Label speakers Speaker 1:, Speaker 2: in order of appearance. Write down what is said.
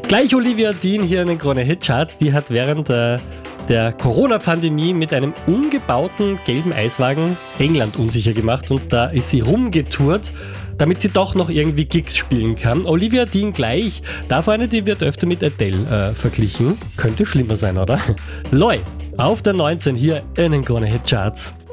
Speaker 1: Gleich Olivia Dean hier in den Krone Hitcharts. Die hat während der Corona-Pandemie mit einem umgebauten gelben Eiswagen England unsicher gemacht und da ist sie rumgetourt, damit sie doch noch irgendwie Gigs spielen kann. Olivia Dean gleich. Davor eine, die wird öfter mit Adele verglichen. Könnte schlimmer sein, oder? Loi, auf der 19 hier in den Krone Hitcharts.